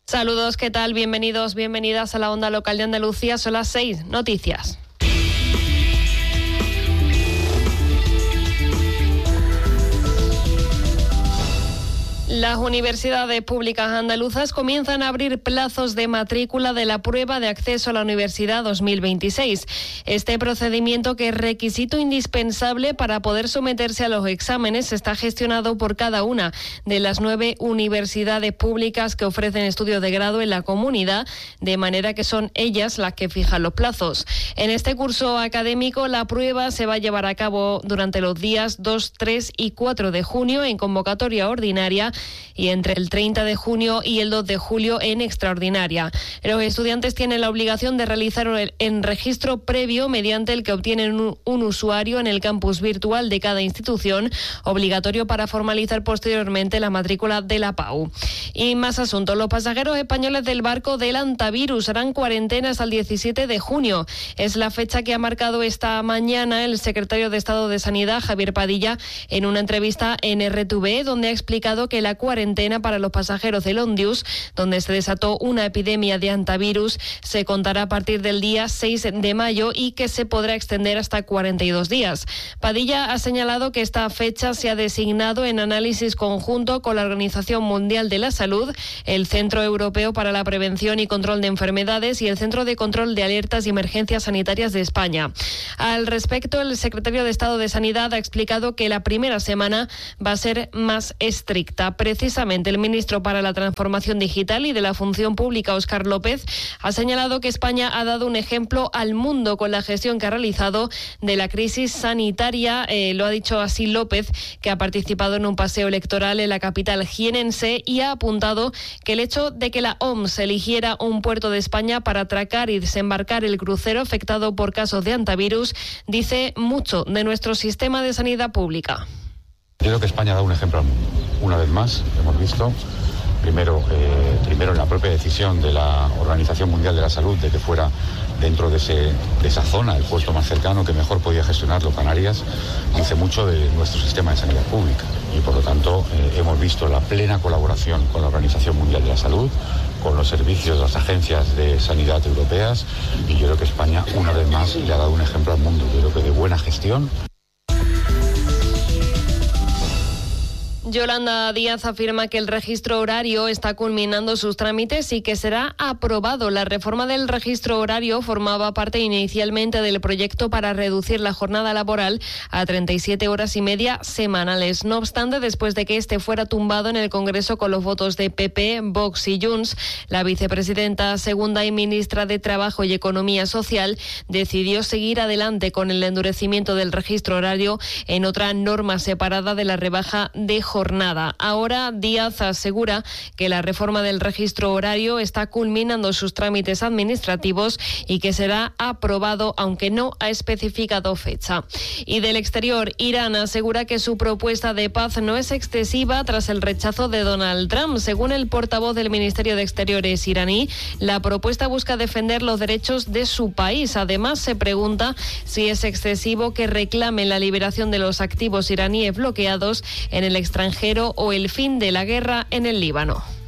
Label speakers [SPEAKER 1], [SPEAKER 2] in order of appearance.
[SPEAKER 1] Saludos, ¿qué tal? Bienvenidos, bienvenidas a la Onda Local de Andalucía. Son las 6 noticias. Las universidades públicas andaluzas comienzan a abrir plazos de matrícula de la prueba de acceso a la universidad 2026. Este procedimiento, que es requisito indispensable para poder someterse a los exámenes, está gestionado por cada una de las 9 universidades públicas que ofrecen estudios de grado en la comunidad, de manera que son ellas las que fijan los plazos. En este curso académico, la prueba se va a llevar a cabo durante los días 2, 3 y 4 de junio en convocatoria ordinaria y entre el 30 de junio y el 2 de julio en extraordinaria. Los estudiantes tienen la obligación de realizar un registro previo mediante el que obtienen un usuario en el campus virtual de cada institución, obligatorio para formalizar posteriormente la matrícula de la PAU. Y más asuntos. Los pasajeros españoles del barco del Antavirus harán cuarentena hasta el 17 de junio. Es la fecha que ha marcado esta mañana el secretario de Estado de Sanidad, Javier Padilla, en una entrevista en RTV, donde ha explicado que la cuarentena para los pasajeros del Ondius, donde se desató una epidemia de antivirus, se contará a partir del día 6 de mayo y que se podrá extender hasta 42 días. Padilla ha señalado que esta fecha se ha designado en análisis conjunto con la Organización Mundial de la Salud, el Centro Europeo para la Prevención y Control de Enfermedades y el Centro de Control de Alertas y Emergencias Sanitarias de España. Al respecto, el secretario de Estado de Sanidad ha explicado que la primera semana va a ser más estricta. Precisamente el ministro para la Transformación Digital y de la Función Pública, Óscar López, ha señalado que España ha dado un ejemplo al mundo con la gestión que ha realizado de la crisis sanitaria. Lo ha dicho así López, que ha participado en un paseo electoral en la capital jienense y ha apuntado que el hecho de que la OMS eligiera un puerto de España para atracar y desembarcar el crucero afectado por casos de antivirus dice mucho de nuestro sistema de sanidad pública.
[SPEAKER 2] Yo creo que España ha dado un ejemplo al mundo. Una vez más, hemos visto, primero en la propia decisión de la Organización Mundial de la Salud de que fuera dentro de esa zona el puesto más cercano que mejor podía gestionarlo, Canarias, dice mucho de nuestro sistema de sanidad pública. Y por lo tanto, hemos visto la plena colaboración con la Organización Mundial de la Salud, con los servicios de las agencias de sanidad europeas, y yo creo que España, una vez más, le ha dado un ejemplo al mundo. Yo creo que de buena gestión.
[SPEAKER 1] Yolanda Díaz afirma que el registro horario está culminando sus trámites y que será aprobado. La reforma del registro horario formaba parte inicialmente del proyecto para reducir la jornada laboral a 37 horas y media semanales. No obstante, después de que este fuera tumbado en el Congreso con los votos de PP, Vox y Junts, la vicepresidenta segunda y ministra de Trabajo y Economía Social decidió seguir adelante con el endurecimiento del registro horario en otra norma separada de la rebaja de jornada. Ahora Díaz asegura que la reforma del registro horario está culminando sus trámites administrativos y que será aprobado, aunque no ha especificado fecha. Y del exterior, Irán asegura que su propuesta de paz no es excesiva tras el rechazo de Donald Trump. Según el portavoz del Ministerio de Exteriores iraní, la propuesta busca defender los derechos de su país. Además, se pregunta si es excesivo que reclamen la liberación de los activos iraníes bloqueados en el extranjero o el fin de la guerra en el Líbano.